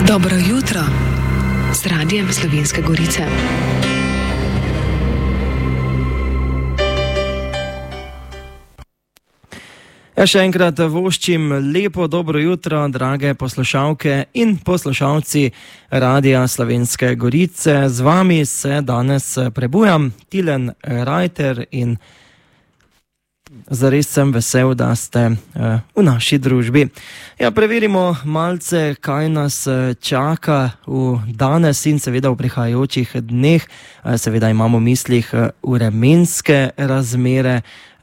Dobro jutro z Radijem Slovenske Gorice. Ja, še enkrat voščim lepo dobro jutro, drage poslušalke in poslušalci Radija Slovenske Gorice. Z vami se danes prebujam, Tilen Rajter, in zares sem vesel, da ste v naši družbi. Ja, preverimo malce, kaj nas čaka v danes in seveda v prihajajočih dneh. Seveda imamo v mislih vremenske razmere.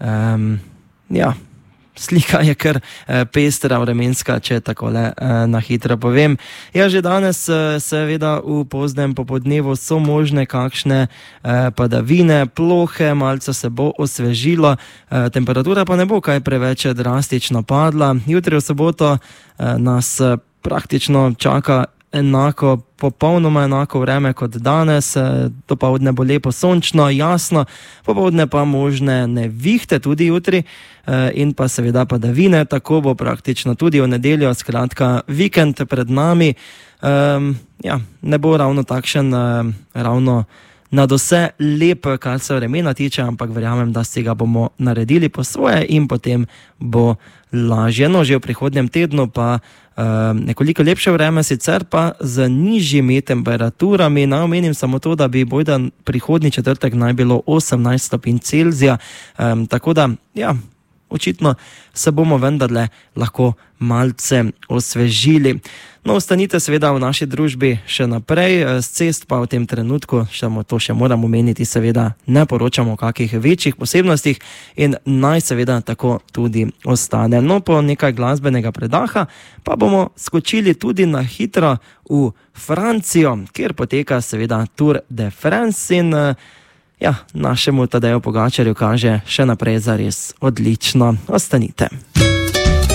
Slika je kar pestra vremenska, če takole na hitro povem. Ja, že danes seveda v poznem popodnevu so možne kakšne padavine, plohe, malce se bo osvežilo, temperatura pa ne bo kaj preveč drastično padla. Jutri v soboto nas praktično čaka popolnoma enako vreme kot danes. Dopoldne bo lepo sončno, jasno, popoldne pa možne nevihte tudi jutri in pa seveda padavine. Tako bo praktično tudi v nedeljo, skratka vikend pred nami. Ne bo ravno takšen, ravno nadvse lep, kar se vremena tiče, ampak verjamem, da si ga bomo naredili po svoje in potem bo lažje. No, že v prihodnjem tednu pa nekoliko lepše vreme, sicer pa z nižjimi temperaturami. Omenim samo to, da bi bojda prihodnji četrtek naj bilo 18 stopinj Celzija, tako da, ja, očitno se bomo vendarle lahko malce osvežili. No, ostanite seveda v naši družbi še naprej, z cest pa v tem trenutku, to še moram omeniti, seveda ne poročamo o kakih večjih posebnostih in naj seveda tako tudi ostane. No, po nekaj glasbenega predaha pa bomo skočili tudi na hitro v Francijo, kjer poteka seveda Tour de France in našemu Tadeju Pogačarju kaže še naprej zares odlično. Ostanite.